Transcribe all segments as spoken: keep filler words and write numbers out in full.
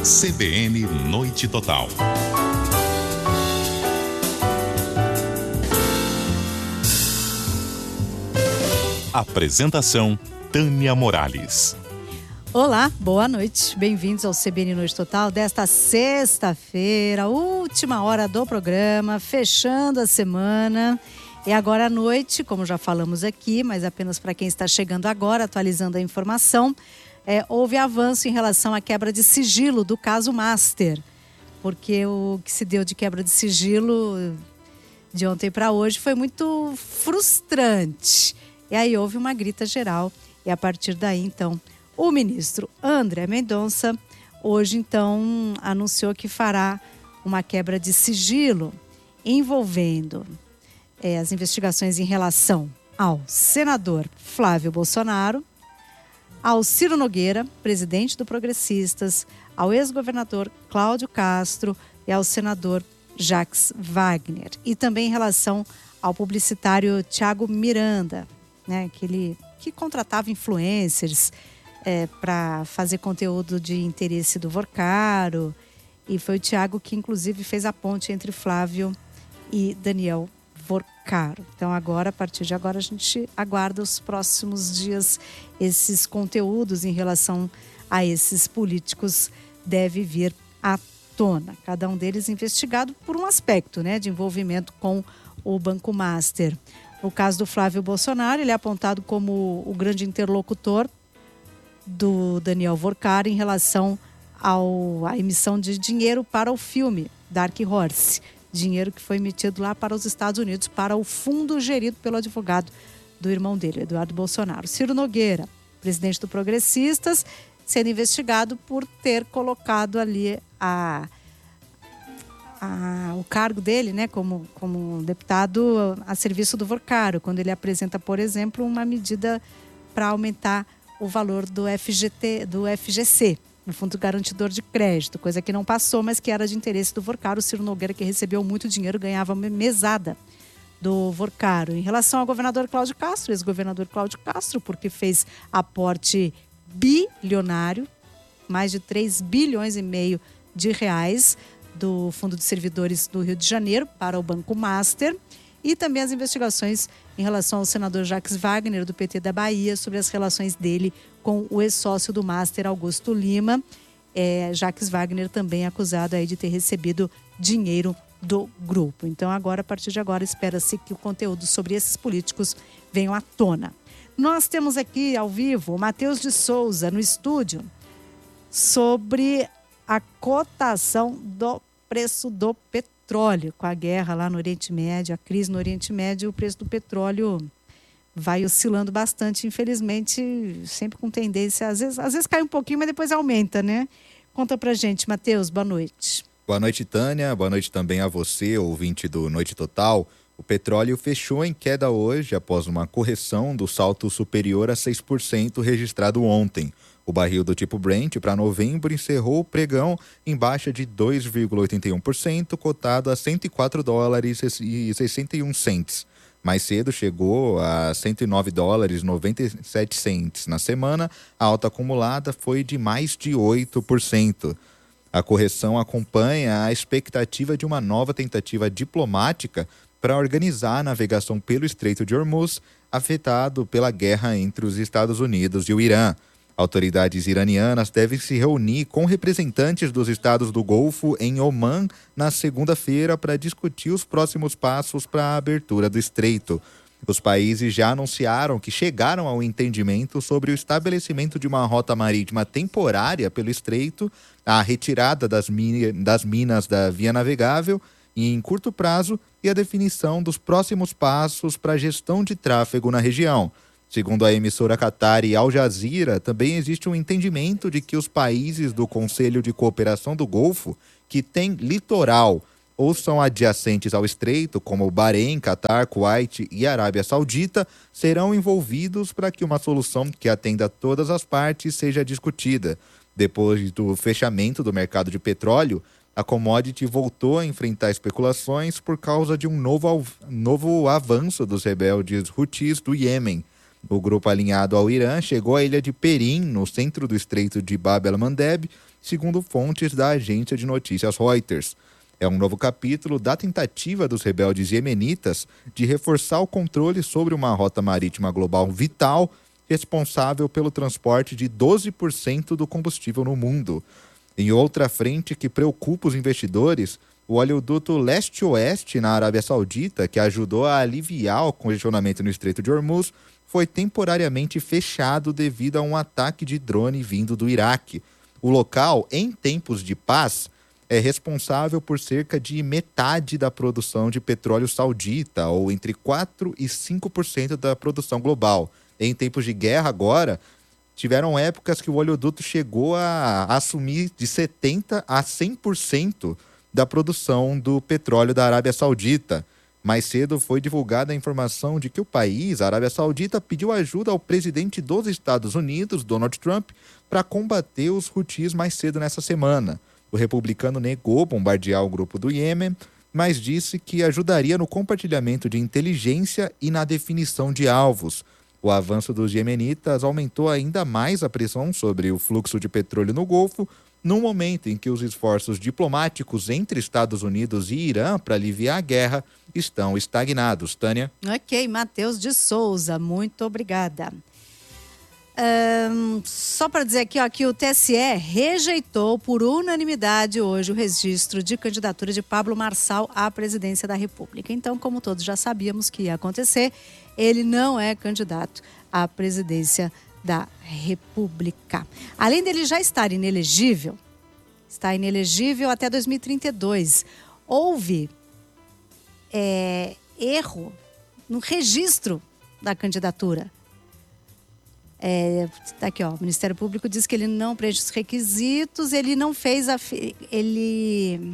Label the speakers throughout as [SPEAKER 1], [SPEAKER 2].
[SPEAKER 1] C B N Noite Total. Apresentação: Tânia Morales.
[SPEAKER 2] Olá, boa noite. Bem-vindos ao C B N Noite Total desta sexta-feira, última hora do programa, fechando a semana. E agora à noite, como já falamos aqui, mas apenas para quem está chegando agora, atualizando a informação, é, houve avanço em relação à quebra de sigilo do caso Master. Porque o que se deu de quebra de sigilo de ontem para hoje foi muito frustrante. E aí houve uma grita geral e a partir daí, então, o ministro André Mendonça hoje, então, anunciou que fará uma quebra de sigilo envolvendo é, as investigações em relação ao senador Flávio Bolsonaro, ao Ciro Nogueira, presidente do Progressistas, ao ex-governador Cláudio Castro e ao senador Jacques Wagner. E também em relação ao publicitário Thiago Miranda, né, aquele que contratava influencers é, para fazer conteúdo de interesse do Vorcaro. E foi o Thiago que, inclusive, fez a ponte entre Flávio e Daniel Vorcaro. Então, agora, a partir de agora, a gente aguarda os próximos dias. Esses conteúdos em relação a esses políticos deve vir à tona. Cada um deles investigado por um aspecto, né, de envolvimento com o Banco Master. No caso do Flávio Bolsonaro, ele é apontado como o grande interlocutor do Daniel Vorcaro em relação ao, à emissão de dinheiro para o filme Dark Horse. Dinheiro que foi emitido lá para os Estados Unidos, para o fundo gerido pelo advogado do irmão dele, Eduardo Bolsonaro. Ciro Nogueira, presidente do Progressistas, sendo investigado por ter colocado ali a... A, o cargo dele, né, como, como deputado a serviço do Vorcaro, quando ele apresenta, por exemplo, uma medida para aumentar o valor do F G T, do F G C, no Fundo Garantidor de Crédito, coisa que não passou, mas que era de interesse do Vorcaro. O Ciro Nogueira, que recebeu muito dinheiro, ganhava mesada do Vorcaro. Em relação ao governador Cláudio Castro, ex-governador Cláudio Castro, porque fez aporte bilionário, mais de três bilhões e meio de reais, do Fundo de Servidores do Rio de Janeiro para o Banco Master, e também as investigações em relação ao senador Jacques Wagner, do P T da Bahia, sobre as relações dele com o ex-sócio do Master, Augusto Lima. É, Jacques Wagner também acusado aí de ter recebido dinheiro do grupo. Então agora, a partir de agora, espera-se que o conteúdo sobre esses políticos venham à tona. Nós temos aqui ao vivo o Matheus de Souza no estúdio sobre a cotação do preço do petróleo. Com a guerra lá no Oriente Médio, a crise no Oriente Médio, o preço do petróleo vai oscilando bastante, infelizmente, sempre com tendência, às vezes, às vezes cai um pouquinho, mas depois aumenta, né? Conta pra gente, Matheus, boa noite.
[SPEAKER 3] Boa noite, Tânia, boa noite também a você, ouvinte do Noite Total. O petróleo fechou em queda hoje, após uma correção do salto superior a seis por cento registrado ontem. O barril do tipo Brent para novembro encerrou o pregão em baixa de dois vírgula oitenta e um por cento, cotado a cento e quatro dólares e sessenta e um centes. Mais cedo chegou a cento e nove dólares e noventa e sete centes. Na semana, a alta acumulada foi de mais de oito por cento. A correção acompanha a expectativa de uma nova tentativa diplomática para organizar a navegação pelo Estreito de Hormuz, afetado pela guerra entre os Estados Unidos e o Irã. Autoridades iranianas devem se reunir com representantes dos estados do Golfo em Omã na segunda-feira para discutir os próximos passos para a abertura do estreito. Os países já anunciaram que chegaram ao entendimento sobre o estabelecimento de uma rota marítima temporária pelo estreito, a retirada das, min- das minas da via navegável e, em curto prazo, e a definição dos próximos passos para a gestão de tráfego na região. Segundo a emissora Qatari Al Jazeera, também existe um entendimento de que os países do Conselho de Cooperação do Golfo, que têm litoral ou são adjacentes ao estreito, como o Bahrein, Catar, Kuwait e Arábia Saudita, serão envolvidos para que uma solução que atenda todas as partes seja discutida. Depois do fechamento do mercado de petróleo, a commodity voltou a enfrentar especulações por causa de um novo, novo avanço dos rebeldes Houthis do Iêmen. O grupo alinhado ao Irã chegou à ilha de Perim, no centro do estreito de Bab el-Mandeb, segundo fontes da agência de notícias Reuters. É um novo capítulo da tentativa dos rebeldes iemenitas de reforçar o controle sobre uma rota marítima global vital, responsável pelo transporte de doze por cento do combustível no mundo. Em outra frente que preocupa os investidores, o oleoduto leste-oeste na Arábia Saudita, que ajudou a aliviar o congestionamento no Estreito de Hormuz, foi temporariamente fechado devido a um ataque de drone vindo do Iraque. O local, em tempos de paz, é responsável por cerca de metade da produção de petróleo saudita, ou entre quatro e cinco por cento da produção global. Em tempos de guerra agora, tiveram épocas que o oleoduto chegou a assumir de setenta por cento a cem por cento da produção do petróleo da Arábia Saudita. Mais cedo foi divulgada a informação de que o país, a Arábia Saudita, pediu ajuda ao presidente dos Estados Unidos, Donald Trump, para combater os Houthis mais cedo nessa semana. O republicano negou bombardear o grupo do Iêmen, mas disse que ajudaria no compartilhamento de inteligência e na definição de alvos. O avanço dos iemenitas aumentou ainda mais a pressão sobre o fluxo de petróleo no Golfo, num momento em que os esforços diplomáticos entre Estados Unidos e Irã para aliviar a guerra estão estagnados. Tânia?
[SPEAKER 2] Ok, Matheus de Souza, muito obrigada. Um, só para dizer aqui ó, que o T S E rejeitou por unanimidade hoje o registro de candidatura de Pablo Marçal à presidência da República. Então, como todos já sabíamos que ia acontecer, ele não é candidato à presidência da República. Além dele já estar inelegível, está inelegível até dois mil e trinta e dois. Houve é, erro no registro da candidatura. É, tá aqui, ó, o Ministério Público diz que ele não preenche os requisitos, ele não fez a ele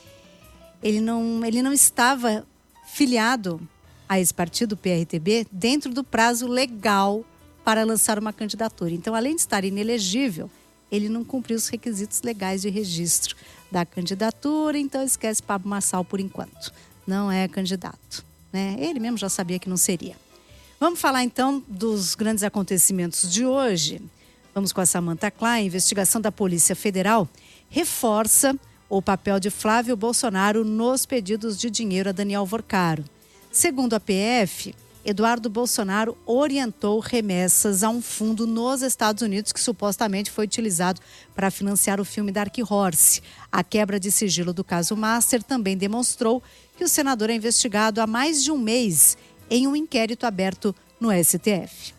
[SPEAKER 2] ele não ele não estava filiado a esse partido, P R T B, dentro do prazo legal para lançar uma candidatura. Então, além de estar inelegível, ele não cumpriu os requisitos legais de registro da candidatura, então esquece Pablo Marçal por enquanto. Não é candidato, né? Ele mesmo já sabia que não seria. Vamos falar então dos grandes acontecimentos de hoje. Vamos com a Samantha Klein. A investigação da Polícia Federal reforça o papel de Flávio Bolsonaro nos pedidos de dinheiro a Daniel Vorcaro. Segundo a P F, Eduardo Bolsonaro orientou remessas a um fundo nos Estados Unidos que supostamente foi utilizado para financiar o filme Dark Horse. A quebra de sigilo do caso Master também demonstrou que o senador é investigado há mais de um mês em um inquérito aberto no S T F.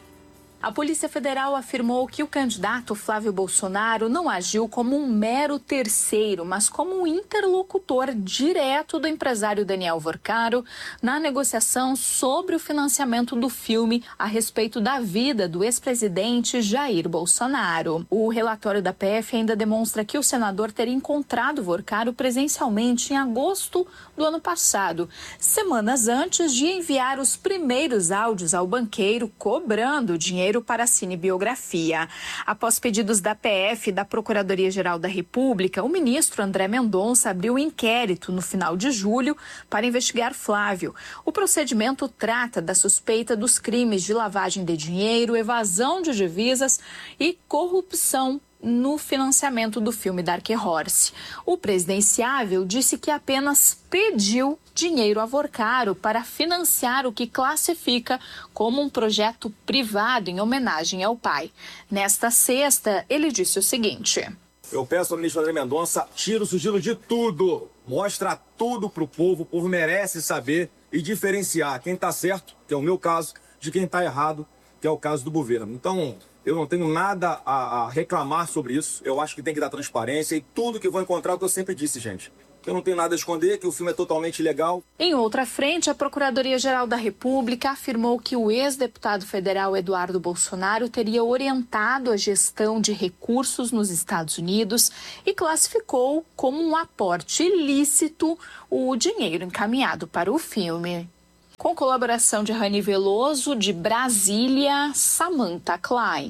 [SPEAKER 4] A Polícia Federal afirmou que o candidato Flávio Bolsonaro não agiu como um mero terceiro, mas como um interlocutor direto do empresário Daniel Vorcaro na negociação sobre o financiamento do filme a respeito da vida do ex-presidente Jair Bolsonaro. O relatório da P F ainda demonstra que o senador teria encontrado Vorcaro presencialmente em agosto do ano passado, semanas antes de enviar os primeiros áudios ao banqueiro cobrando dinheiro para a cinebiografia. Após pedidos da P F e da Procuradoria-Geral da República, o ministro André Mendonça abriu um inquérito no final de julho para investigar Flávio. O procedimento trata da suspeita dos crimes de lavagem de dinheiro, evasão de divisas e corrupção no financiamento do filme Dark Horse. O presidenciável disse que apenas pediu dinheiro a Vorcaro para financiar o que classifica como um projeto privado em homenagem ao pai. Nesta sexta, ele disse o seguinte:
[SPEAKER 5] eu peço ao ministro André Mendonça, tira o sigilo de tudo, mostra tudo para o povo, o povo merece saber e diferenciar quem está certo, que é o meu caso, de quem está errado, que é o caso do governo. Então, eu não tenho nada a, a reclamar sobre isso. Eu acho que tem que dar transparência e tudo que vou encontrar é o que eu sempre disse, gente. Eu não tenho nada a esconder, que o filme é totalmente legal.
[SPEAKER 4] Em outra frente, a Procuradoria-Geral da República afirmou que o ex-deputado federal Eduardo Bolsonaro teria orientado a gestão de recursos nos Estados Unidos e classificou como um aporte ilícito o dinheiro encaminhado para o filme. Com colaboração de Rani Veloso, de Brasília, Samantha Klein.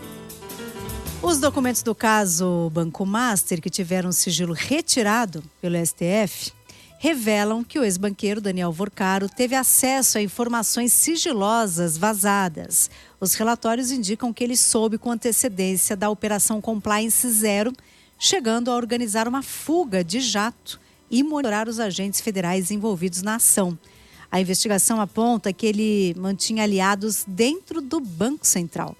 [SPEAKER 2] Os documentos do caso Banco Master, que tiveram sigilo retirado pelo S T F, revelam que o ex-banqueiro Daniel Vorcaro teve acesso a informações sigilosas vazadas. Os relatórios indicam que ele soube com antecedência da Operação Compliance Zero, chegando a organizar uma fuga de jato e monitorar os agentes federais envolvidos na ação. A investigação aponta que ele mantinha aliados dentro do Banco Central.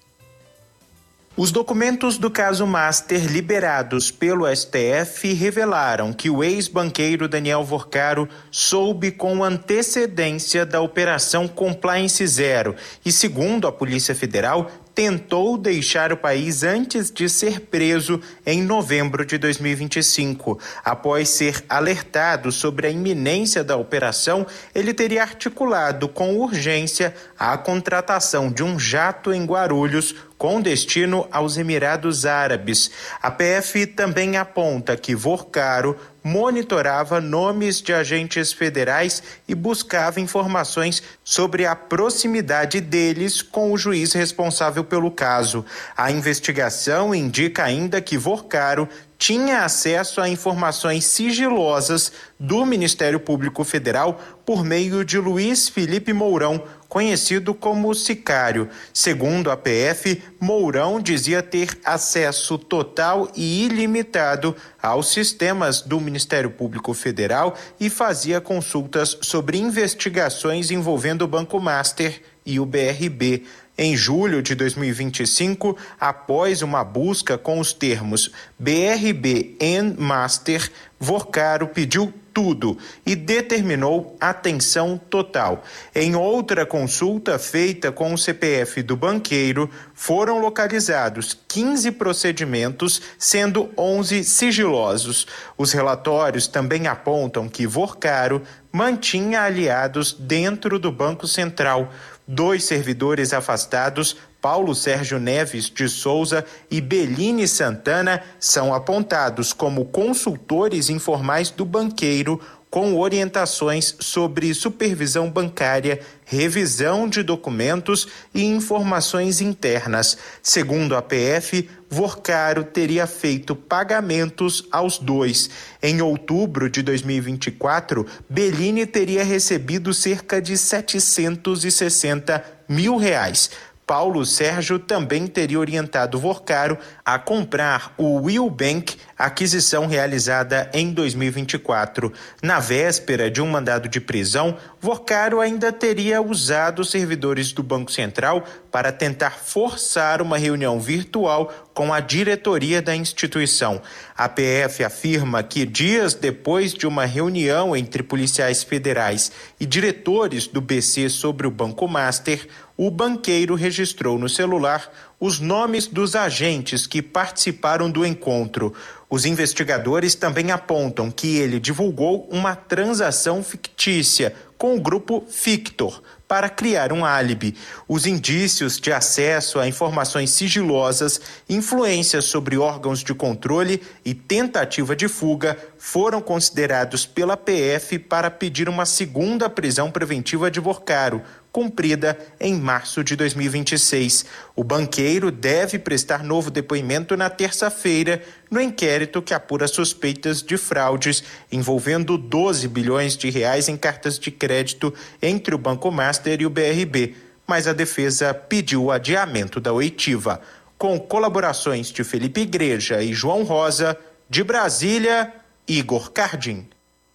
[SPEAKER 6] Os documentos do caso Master liberados pelo S T F revelaram que o ex-banqueiro Daniel Vorcaro soube com antecedência da Operação Compliance Zero e, segundo a Polícia Federal, tentou deixar o país antes de ser preso em novembro de dois mil e vinte e cinco. Após ser alertado sobre a iminência da operação, ele teria articulado com urgência a contratação de um jato em Guarulhos com destino aos Emirados Árabes. A P F também aponta que Vorcaro monitorava nomes de agentes federais e buscava informações sobre a proximidade deles com o juiz responsável pelo caso. A investigação indica ainda que Vorcaro tinha acesso a informações sigilosas do Ministério Público Federal por meio de Luiz Felipe Mourão, conhecido como Sicário. Segundo a P F, Mourão dizia ter acesso total e ilimitado aos sistemas do Ministério Público Federal e fazia consultas sobre investigações envolvendo o Banco Master e o B R B. Em julho de dois mil e vinte e cinco, após uma busca com os termos B R B e Master, Vorcaro pediu tudo e determinou atenção total. Em outra consulta feita com o C P F do banqueiro, foram localizados quinze procedimentos, sendo onze sigilosos. Os relatórios também apontam que Vorcaro mantinha aliados dentro do Banco Central. Dois servidores afastados, Paulo Sérgio Neves de Souza e Beline Santana, são apontados como consultores informais do banqueiro, com orientações sobre supervisão bancária, revisão de documentos e informações internas. Segundo a P F, Vorcaro teria feito pagamentos aos dois. Em outubro de dois mil e vinte e quatro, Beline teria recebido cerca de setecentos e sessenta mil reais. Paulo Sérgio também teria orientado Vorcaro a comprar o Will Bank, aquisição realizada em dois mil e vinte e quatro. Na véspera de um mandado de prisão, Vorcaro ainda teria usado os servidores do Banco Central para tentar forçar uma reunião virtual com a diretoria da instituição. A P F afirma que dias depois de uma reunião entre policiais federais e diretores do B C sobre o Banco Master, o banqueiro registrou no celular os nomes dos agentes que participaram do encontro. Os investigadores também apontam que ele divulgou uma transação fictícia com o grupo Fictor para criar um álibi. Os indícios de acesso a informações sigilosas, influência sobre órgãos de controle e tentativa de fuga foram considerados pela P F para pedir uma segunda prisão preventiva de Vorcaro, cumprida em março de dois mil e vinte e seis. O banqueiro deve prestar novo depoimento na terça-feira no inquérito que apura suspeitas de fraudes envolvendo doze bilhões de reais em cartas de crédito entre o Banco Master e o B R B, mas a defesa pediu o adiamento da oitiva. Com colaborações de Felipe Igreja e João Rosa, de Brasília, Igor Cardim.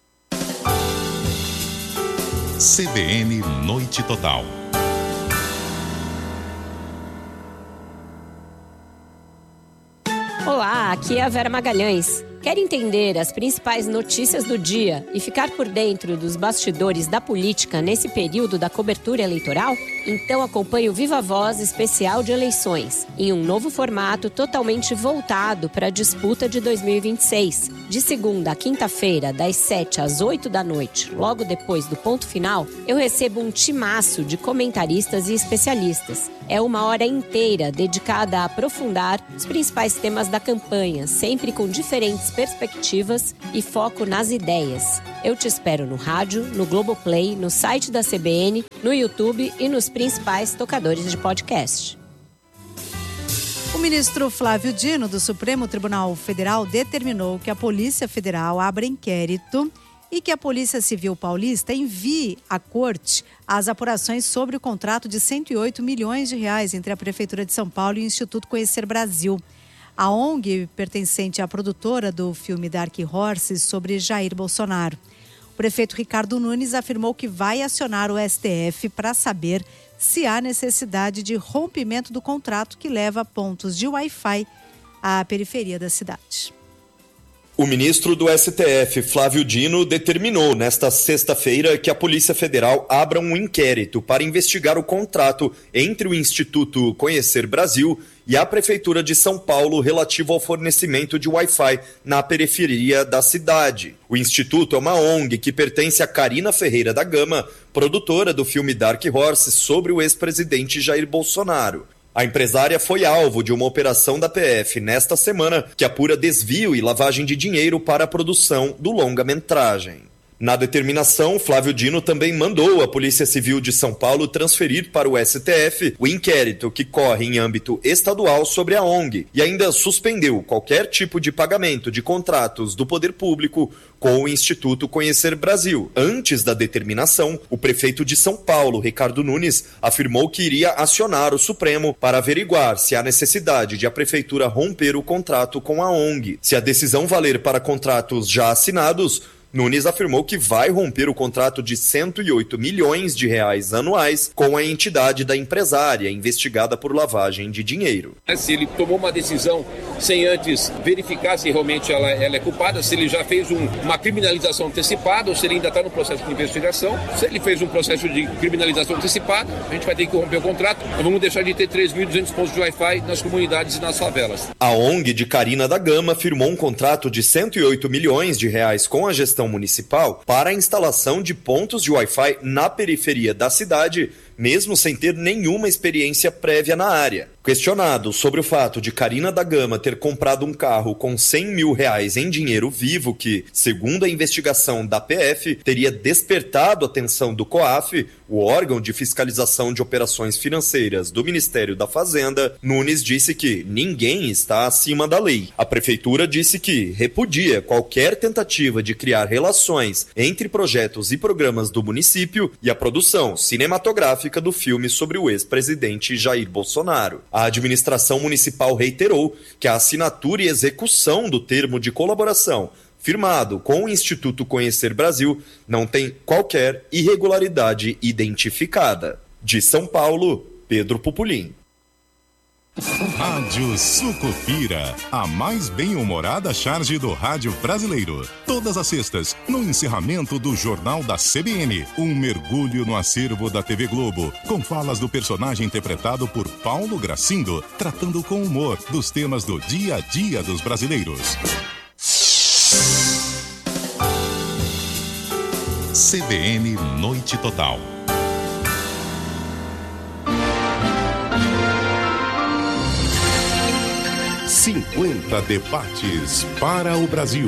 [SPEAKER 1] C B N Noite Total.
[SPEAKER 7] Olá, aqui é a Vera Magalhães. Quer entender as principais notícias do dia e ficar por dentro dos bastidores da política nesse período da cobertura eleitoral? Então acompanhe o Viva Voz especial de eleições, em um novo formato totalmente voltado para a disputa de dois mil e vinte e seis. De segunda a quinta-feira, das sete às oito da noite, logo depois do ponto final, eu recebo um timaço de comentaristas e especialistas. É uma hora inteira dedicada a aprofundar os principais temas da campanha, sempre com diferentes perspectivas e foco nas ideias. Eu te espero no rádio, no Globoplay, no site da C B N, no YouTube e nos principais tocadores de podcast.
[SPEAKER 2] O ministro Flávio Dino, do Supremo Tribunal Federal, determinou que a Polícia Federal abra inquérito e que a Polícia Civil Paulista envie à corte as apurações sobre o contrato de cento e oito milhões de reais entre a Prefeitura de São Paulo e o Instituto Conhecer Brasil. A O N G, pertencente à produtora do filme Dark Horse sobre Jair Bolsonaro. O prefeito Ricardo Nunes afirmou que vai acionar o S T F para saber se há necessidade de rompimento do contrato que leva pontos de Wi-Fi à periferia da cidade.
[SPEAKER 8] O ministro do S T F, Flávio Dino, determinou nesta sexta-feira que a Polícia Federal abra um inquérito para investigar o contrato entre o Instituto Conhecer Brasil e a Prefeitura de São Paulo relativo ao fornecimento de Wi-Fi na periferia da cidade. O Instituto é uma O N G que pertence a Carina Ferreira da Gama, produtora do filme Dark Horse sobre o ex-presidente Jair Bolsonaro. A empresária foi alvo de uma operação da P F nesta semana que apura desvio e lavagem de dinheiro para a produção do longa-metragem. Na determinação, Flávio Dino também mandou a Polícia Civil de São Paulo transferir para o S T F o inquérito que corre em âmbito estadual sobre a O N G e ainda suspendeu qualquer tipo de pagamento de contratos do poder público com o Instituto Conhecer Brasil. Antes da determinação, o prefeito de São Paulo, Ricardo Nunes, afirmou que iria acionar o Supremo para averiguar se há necessidade de a prefeitura romper o contrato com a O N G. Se a decisão valer para contratos já assinados, Nunes afirmou que vai romper o contrato de cento e oito milhões de reais anuais com a entidade da empresária investigada por lavagem de dinheiro.
[SPEAKER 9] Se ele tomou uma decisão sem antes verificar se realmente ela, ela é culpada, se ele já fez um, uma criminalização antecipada ou se ele ainda está no processo de investigação. Se ele fez um processo de criminalização antecipada, a gente vai ter que romper o contrato. Nós vamos deixar de ter três mil e duzentos pontos de Wi-Fi nas comunidades e nas favelas.
[SPEAKER 8] A O N G de Carina da Gama firmou um contrato de cento e oito milhões de reais com a gestão municipal para a instalação de pontos de Wi-Fi na periferia da cidade, mesmo sem ter nenhuma experiência prévia na área. Questionado sobre o fato de Carina da Gama ter comprado um carro com cem mil reais em dinheiro vivo que, segundo a investigação da P F, teria despertado a atenção do COAF, o órgão de fiscalização de operações financeiras do Ministério da Fazenda, Nunes disse que ninguém está acima da lei. A prefeitura disse que repudia qualquer tentativa de criar relações entre projetos e programas do município e a produção cinematográfica do filme sobre o ex-presidente Jair Bolsonaro. A administração municipal reiterou que a assinatura e execução do termo de colaboração firmado com o Instituto Conhecer Brasil não tem qualquer irregularidade identificada. De São Paulo, Pedro Pupulim.
[SPEAKER 1] Rádio Sucupira, a mais bem-humorada charge do rádio brasileiro. Todas as sextas, no encerramento do Jornal da C B N, um mergulho no acervo da T V Globo, com falas do personagem interpretado por Paulo Gracindo, tratando com humor dos temas do dia a dia dos brasileiros. C B N Noite Total. cinquenta debates para o Brasil.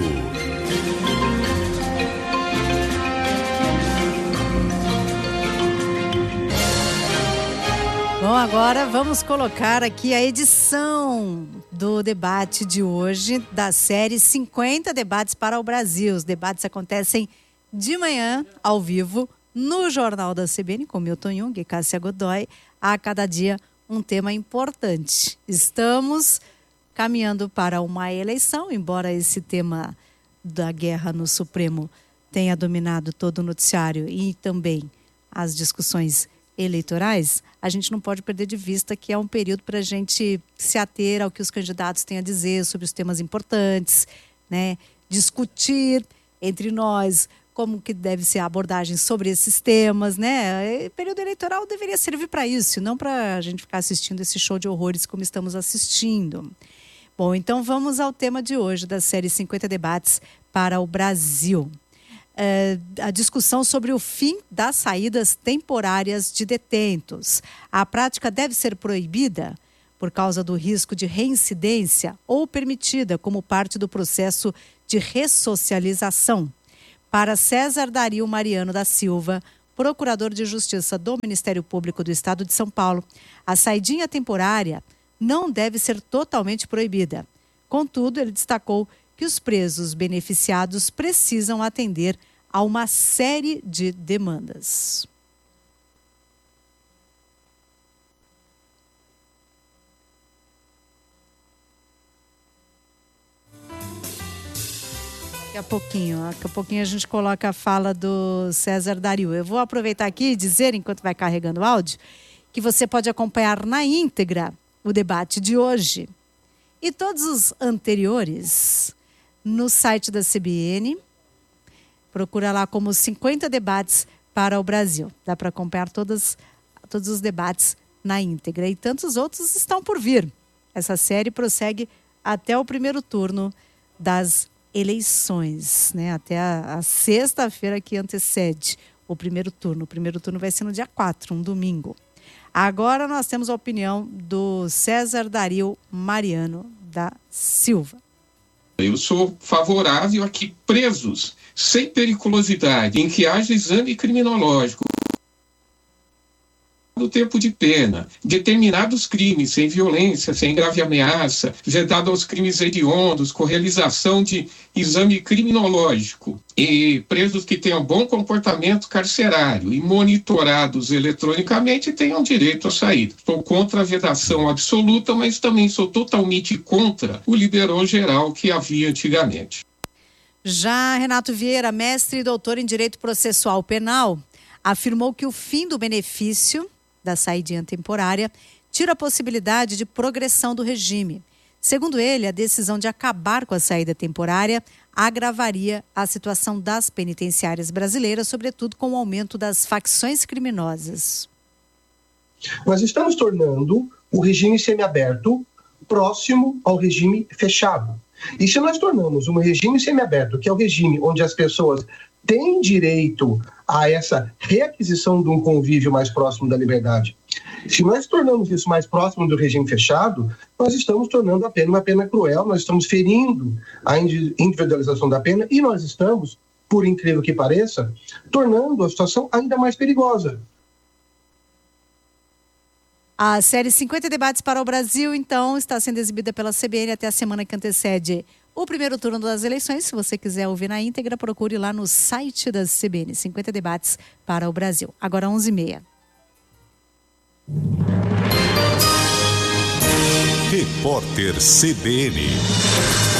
[SPEAKER 2] Bom, agora vamos colocar aqui a edição do debate de hoje da série cinquenta debates para o Brasil. Os debates acontecem de manhã, ao vivo, no Jornal da C B N, com Milton Jung e Cássia Godoy. A cada dia um tema importante. Estamos caminhando para uma eleição, embora esse tema da guerra no Supremo tenha dominado todo o noticiário e também as discussões eleitorais, a gente não pode perder de vista que é um período para a gente se ater ao que os candidatos têm a dizer sobre os temas importantes, né? Discutir entre nós como que deve ser a abordagem sobre esses temas, né? O período eleitoral deveria servir para isso, não para a gente ficar assistindo esse show de horrores como estamos assistindo. Bom, então vamos ao tema de hoje da série cinquenta debates para o Brasil. É, a discussão sobre o fim das saídas temporárias de detentos. A prática deve ser proibida por causa do risco de reincidência ou permitida como parte do processo de ressocialização. Para César Dario Mariano da Silva, procurador de Justiça do Ministério Público do Estado de São Paulo, a saidinha temporária não deve ser totalmente proibida. Contudo, ele destacou que os presos beneficiados precisam atender a uma série de demandas. Daqui a pouquinho, daqui a pouquinho a gente coloca a fala do César Dario. Eu vou aproveitar aqui e dizer, enquanto vai carregando o áudio, que você pode acompanhar na íntegra o debate de hoje e todos os anteriores no site da C B N. Procura lá como cinquenta debates para o Brasil. Dá para acompanhar todas, todos os debates na íntegra. E tantos outros estão por vir. Essa série prossegue até o primeiro turno das eleições, né? Até a, a sexta-feira que antecede o primeiro turno. O primeiro turno vai ser no dia quatro, um domingo. Agora nós temos a opinião do César Dario Mariano da Silva.
[SPEAKER 10] Eu sou favorável a que presos sem periculosidade, em que haja exame criminológico, do tempo de pena, determinados crimes sem violência, sem grave ameaça, vedado aos crimes hediondos, com realização de exame criminológico, e presos que tenham bom comportamento carcerário e monitorados eletronicamente tenham direito à saída. Sou contra a vedação absoluta, mas também sou totalmente contra o liberou geral que havia antigamente.
[SPEAKER 2] Já Renato Vieira, mestre e doutor em Direito Processual Penal, afirmou que o fim do benefício da saída temporária tira a possibilidade de progressão do regime. Segundo ele, a decisão de acabar com a saída temporária agravaria a situação das penitenciárias brasileiras, sobretudo com o aumento das facções criminosas.
[SPEAKER 11] Nós estamos tornando o regime semiaberto próximo ao regime fechado. E se nós tornamos um regime semiaberto, que é o regime onde as pessoas têm direito a essa reaquisição de um convívio mais próximo da liberdade, se nós tornamos isso mais próximo do regime fechado, nós estamos tornando a pena uma pena cruel, nós estamos ferindo a individualização da pena e nós estamos, por incrível que pareça, tornando a situação ainda mais perigosa.
[SPEAKER 2] A série cinquenta Debates para o Brasil, então, está sendo exibida pela C B N até a semana que antecede o primeiro turno das eleições. Se você quiser ouvir na íntegra, procure lá no site da C B N, cinquenta Debates para o Brasil. Agora onze e meia.
[SPEAKER 1] Repórter C B N.